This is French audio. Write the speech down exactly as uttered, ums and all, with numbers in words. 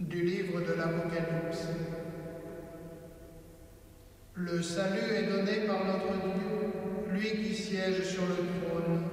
Du livre de l'Apocalypse. Le salut est donné par notre Dieu, lui qui siège sur le trône,